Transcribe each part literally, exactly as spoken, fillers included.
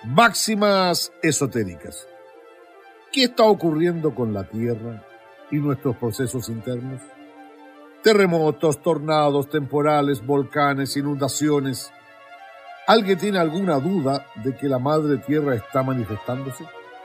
Máximas esotéricas. ¿Qué está ocurriendo con la Tierra y nuestros procesos internos? Terremotos, tornados, temporales, volcanes, inundaciones. ¿Alguien tiene alguna duda de que la Madre Tierra está manifestándose?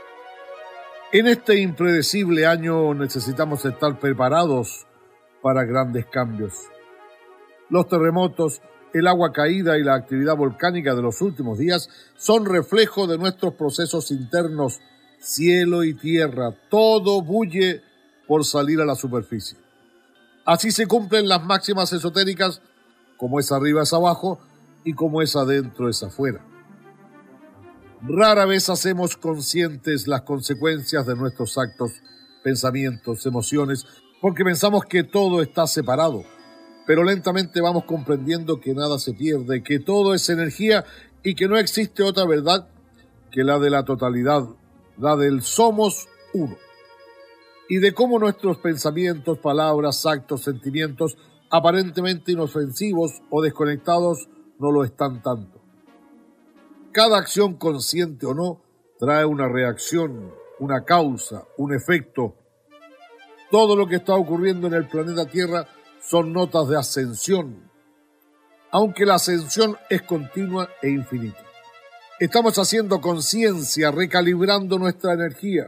En este impredecible año necesitamos estar preparados para grandes cambios. Los terremotos, el agua caída y la actividad volcánica de los últimos días son reflejo de nuestros procesos internos. Cielo y tierra, todo bulle por salir a la superficie. Así se cumplen las máximas esotéricas, como es arriba es abajo y como es adentro es afuera. Rara vez hacemos conscientes las consecuencias de nuestros actos, pensamientos, emociones, porque pensamos que todo está separado. Pero lentamente vamos comprendiendo que nada se pierde, que todo es energía y que no existe otra verdad que la de la totalidad, la del somos uno. Y de cómo nuestros pensamientos, palabras, actos, sentimientos, aparentemente inofensivos o desconectados, no lo están tanto. Cada acción, consciente o no, trae una reacción, una causa, un efecto. Todo lo que está ocurriendo en el planeta Tierra son notas de ascensión, aunque la ascensión es continua e infinita. Estamos haciendo conciencia, recalibrando nuestra energía.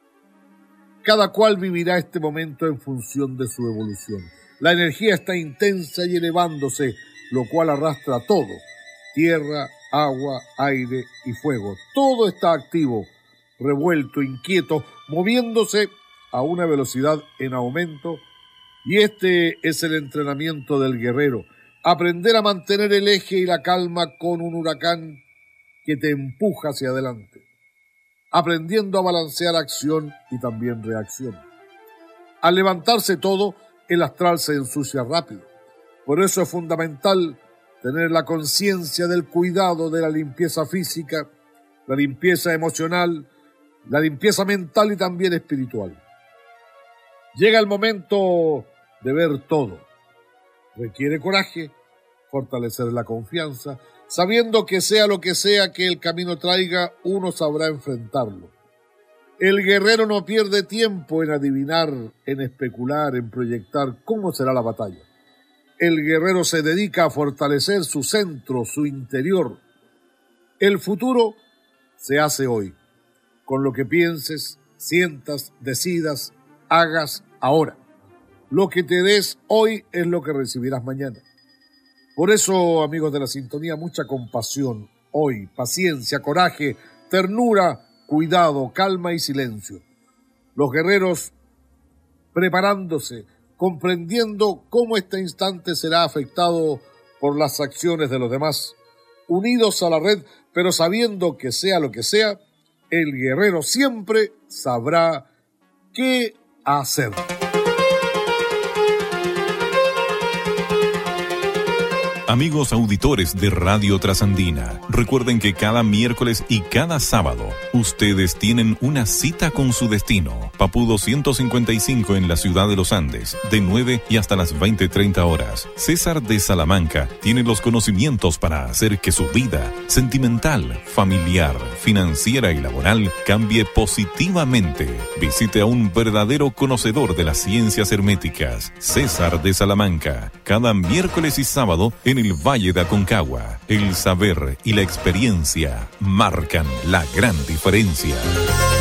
Cada cual vivirá este momento en función de su evolución. La energía está intensa y elevándose, lo cual arrastra todo. Tierra, agua, aire y fuego. Todo está activo, revuelto, inquieto, moviéndose a una velocidad en aumento. Y este es el entrenamiento del guerrero. Aprender a mantener el eje y la calma con un huracán que te empuja hacia adelante. Aprendiendo a balancear acción y también reacción. Al levantarse todo, el astral se ensucia rápido. Por eso es fundamental tener la conciencia del cuidado de la limpieza física, la limpieza emocional, la limpieza mental y también espiritual. Llega el momento de ver todo. Requiere coraje, fortalecer la confianza, sabiendo que sea lo que sea que el camino traiga, uno sabrá enfrentarlo. El guerrero no pierde tiempo en adivinar, en especular, en proyectar cómo será la batalla. El guerrero se dedica a fortalecer su centro, su interior. El futuro se hace hoy, con lo que pienses, sientas, decidas, hagas ahora. Lo que te des hoy es lo que recibirás mañana. Por eso, amigos de la sintonía, mucha compasión hoy, paciencia, coraje, ternura, cuidado, calma y silencio. Los guerreros preparándose, comprendiendo cómo este instante será afectado por las acciones de los demás, unidos a la red, pero sabiendo que sea lo que sea, el guerrero siempre sabrá qué hacer. Amigos auditores de Radio Trasandina, recuerden que cada miércoles y cada sábado ustedes tienen una cita con su destino. Papudo ciento cincuenta y cinco en la ciudad de Los Andes, de nueve y hasta las veinte treinta horas. César de Salamanca tiene los conocimientos para hacer que su vida sentimental, familiar, financiera y laboral cambie positivamente. Visite a un verdadero conocedor de las ciencias herméticas, César de Salamanca, cada miércoles y sábado en el Valle de Aconcagua. El saber y la experiencia marcan la gran diferencia.